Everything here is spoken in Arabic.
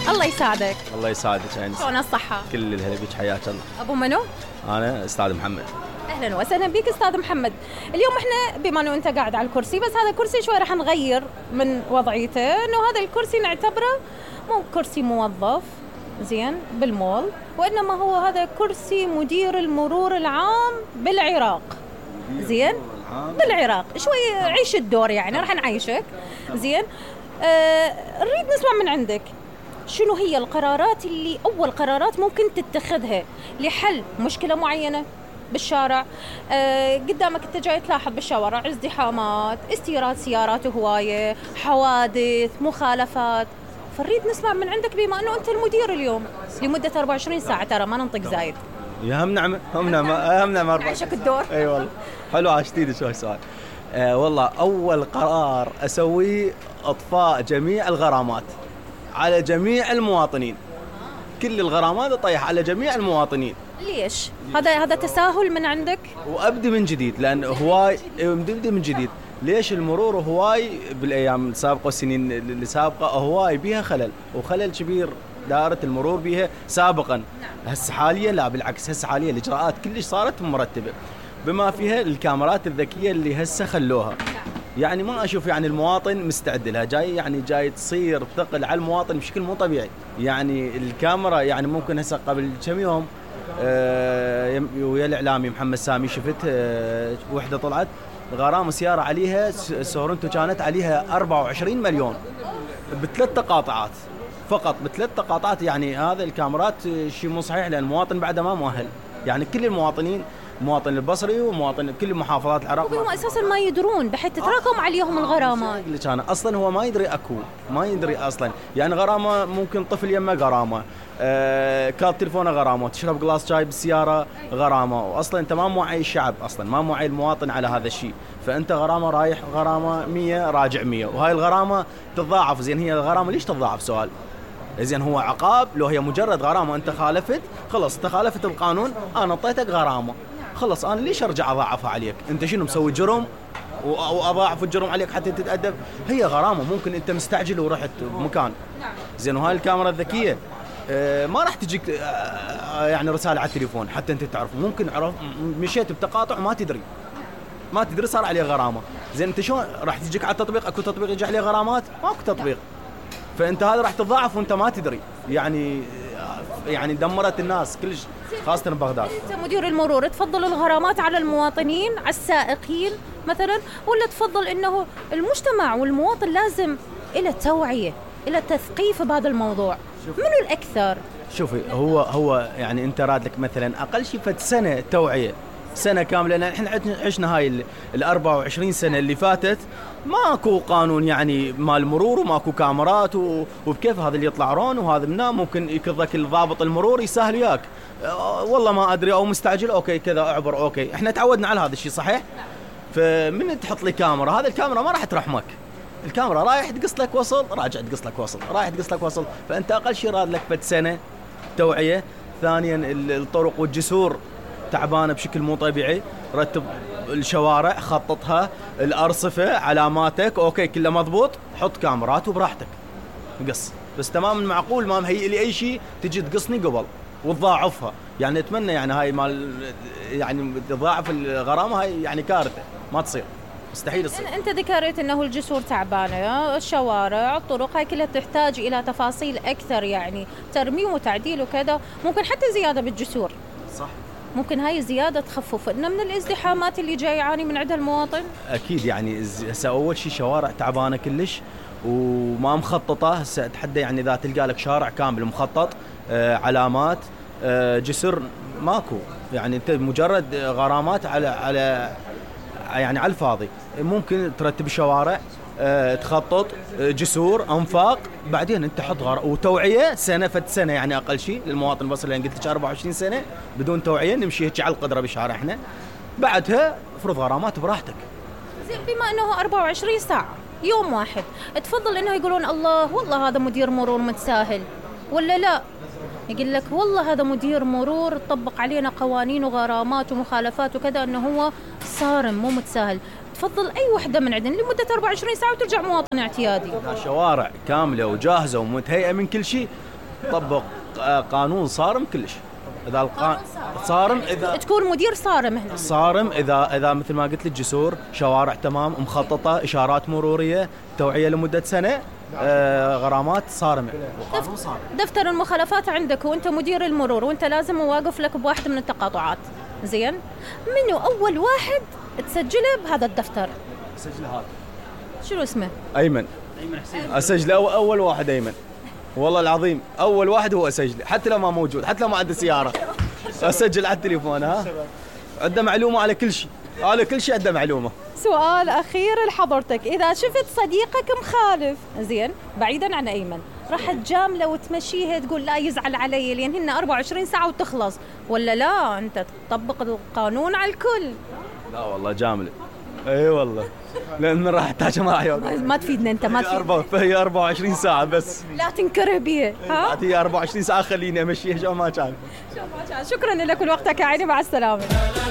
الله يساعدك. الله يساعدك انس. شلون الصحة؟ كل الهلا بك، حياك الله. ابو منو؟ انا استاذ محمد. اهلا وسهلا بك استاذ محمد. اليوم احنا بما انه انت قاعد على الكرسي، بس هذا الكرسي شوي راح نغير من وضعيته، انه هذا الكرسي نعتبره مو كرسي موظف زين بالمول، وانما هو هذا كرسي مدير المرور العام بالعراق. زين بالعراق شوي عيش الدور، يعني راح نعيشك. زين نريد نسمع من عندك شنو هي القرارات اللي أول قرارات ممكن تتخذها لحل مشكلة معينة بالشارع. قدامك انت جاي تلاحظ بالشوارع ازدحامات، استيراد سيارات هواية، حوادث، مخالفات، فنريد نسمع من عندك بما أنه أنت المدير اليوم لمدة 24 ساعة، ترى ما ننطق زايد. يا هم نعمة هم نعمة عيشك الدور. اي والله حلو، عاشتيني شوي سؤال. والله أول قرار أسويه إطفاء جميع الغرامات على جميع المواطنين. كل الغرامات أطيح على جميع المواطنين. ليش؟ هذا تساهل من عندك؟ وأبدي من جديد، لأن هواي بدي من جديد. ليش المرور هواي بالأيام السابقة والسنين اللي سابقة هواي بيها خلل، وخلل كبير دارت المرور بيها سابقا. هسه حاليا لا، بالعكس هسه حاليا الإجراءات كلش صارت مرتبة، بما فيها الكاميرات الذكية اللي هسه خلوها. يعني ما أشوف يعني المواطن مستعد لها، جاي تصير ثقل على المواطن بشكل مو طبيعي. يعني الكاميرا يعني ممكن هسه قبل كم يوم ويا الإعلامي محمد سامي شفت وحدة طلعت غرامة سيارة عليها سورنتو كانت عليها 24 مليون بثلاث تقاطعات فقط، بثلاث تقاطعات. يعني هذا الكاميرات شيء مو صحيح، لأن المواطن بعده ما مؤهل. يعني كل المواطنين، مواطن البصري ومواطن كل محافظات العراق، هم اساسا ما يدرون بحيث تتراكم عليهم الغرامات. اللي كان اصلا هو ما يدري ما يدري اصلا. يعني غرامه ممكن طفل يمه غرامه، كارت تليفونه غرامه، تشرب جلاس شاي بالسياره غرامه، واصلا انت ما موعي الشعب، اصلا ما موعي المواطن على هذا الشيء. فانت غرامه رايح غرامه 100 راجع 100، وهاي الغرامه تتضاعف. زين هي الغرامه ليش تتضاعف؟ سؤال. زين هو عقاب لو هي مجرد غرامه انت خالفت، خلص انت خالفت القانون، انا اعطيتك غرامه، خلص انا ليش ارجع اضاعفها عليك؟ انت شنو مسوي جرم واضاعف الجرم عليك حتى تتأدب؟ هي غرامه، ممكن انت مستعجل ورحت بمكان. زين وهاي الكاميرا الذكيه ما راح تجيك يعني رساله على التليفون حتى انت تعرف. ممكن مشيت بتقاطع ما تدري صار عليه غرامه. زين انت شلون راح تجيك على التطبيق؟ اكو تطبيق يجي عليه غرامات؟ ماكو تطبيق. فانت هذا راح تضاعف وانت ما تدري. يعني دمرت الناس كلش، خاصة ببغداد. انت مدير المرور تفضل الغرامات على المواطنين، على السائقين مثلا، ولا تفضل انه المجتمع والمواطن لازم إلى توعية، إلى تثقيف بهذا الموضوع؟ منو الأكثر؟ شوفي هو يعني انت راد لك مثلا اقل شيء فد سنة توعية، سنة كاملة. لأن احنا عشنا هاي 24 سنة اللي فاتت ماكو قانون يعني مال مرور، وماكو كاميرات، وبكيف هذا اللي يطلع رون وهذا منه ممكن يكذك الضابط المرور يسهل وياك، والله ما ادري او مستعجل اوكي كذا اعبر اوكي. احنا تعودنا على هذا الشيء صحيح. فمن تحط لي كاميرا، هذا الكاميرا ما راح ترحمك. الكاميرا رايح تقص لك وصل، راجع تقص لك وصل، رايح تقص لك وصل. فانت اقل شيء راد لك فد سنة توعية. ثانيا الطرق والجسور تعبانة بشكل مو طبيعي، رتب الشوارع، خططها، الأرصفة، علاماتك اوكي كله مضبوط، حط كاميرات وبراحتك قص. بس تمام معقول ما مهيئ لي اي شيء تجي تقصني قبل وتضاعفها. يعني اتمنى يعني هاي مال يعني تضاعف الغرامة، هاي يعني كارثة ما تصير، مستحيل تصير. انت ذكرت انه الجسور تعبانة، الشوارع، الطرق، هاي كلها تحتاج الى تفاصيل اكثر، يعني ترميم وتعديل وكذا، ممكن حتى زيادة بالجسور. صح، ممكن هاي الزيادة تخفف إنه من الازدحامات اللي جاي يعاني من عندها المواطن. أكيد يعني هسه أول شيء شوارع تعبانة كلش وما مخططة. هسه تحدى يعني إذا تلقى لك شارع كامل مخطط، علامات، جسر ماكو. يعني أنت مجرد غرامات على يعني على الفاضي. ممكن ترتب شوارع، تخطط جسور، أنفاق، بعدين انت حط وتوعية سنة فد سنة يعني أقل شيء للمواطن البصري. لأن قلت لك 24 سنة بدون توعية نمشي هيك على القدرة بشارعنا، بعدها فرض غرامات براحتك. زين بما أنه 24 ساعة يوم واحد، تفضل أنه يقولون الله والله هذا مدير مرور متساهل، ولا لا يقول لك والله هذا مدير مرور طبق علينا قوانين وغرامات ومخالفات وكذا أنه هو صارم مو متساهل؟ تفضل أي وحدة من عندنا لمدة 24 ساعة وترجع مواطن اعتيادي. شوارع كاملة وجاهزة ومتهيئة من كل شيء، طبق قانون صارم كلش. اذا صارم، اذا تكون مدير صارم هنا. صارم اذا مثل ما قلت لك جسور، شوارع تمام مخططه، اشارات مروريه، توعيه لمده سنه، غرامات صارمه. وقانون صارم. دفتر المخالفات عندك وانت مدير المرور، وانت لازم واقف لك بواحد من التقاطعات، زين؟ منو اول واحد تسجله بهذا الدفتر؟ سجل هذا. شنو اسمه؟ ايمن حسين. اسجله اول واحد ايمن، والله العظيم اول واحد هو اسجله، حتى لو ما موجود، حتى لو ما عنده سياره اسجل على التليفون. ها، عنده معلومه على كل شيء، على كل شيء عنده معلومه. سؤال اخير لحضرتك، اذا شفت صديقك مخالف، زين، بعيدا عن ايمن، راح تجامله وتمشيه تقول لا يزعل علي لان هن 24 ساعه وتخلص، ولا لا انت تطبق القانون على الكل؟ لا والله جامله. اي والله، لان راح احتاج معي. ما تفيدنا انت، ما تفيدنا. هي 24 ساعه بس، لا تنكره بيه. ها، هي 24 ساعه خليني امشيها شو ما كان. شكرا لك ولوقتك يا عيني، مع السلامه.